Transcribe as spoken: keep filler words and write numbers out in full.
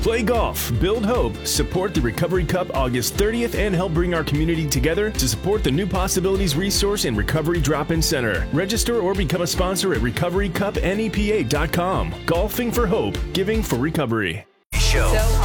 Play golf, build hope, support the Recovery Cup August thirtieth, and help bring our community together to support the New Possibilities Resource and Recovery Drop-In Center. Register or become a sponsor at recovery cup nepa dot com. Golfing for hope, giving for recovery. Show.